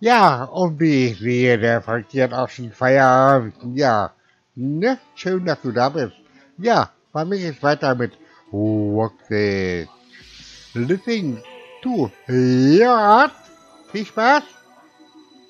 Ja, und wie ich sehe, der Frank hat auch schon Feierabend. Ja, ne? Schön, dass du da bist. Ja, bei mir geht's weiter mit Roxy. Listening to Yacht. Viel Spaß.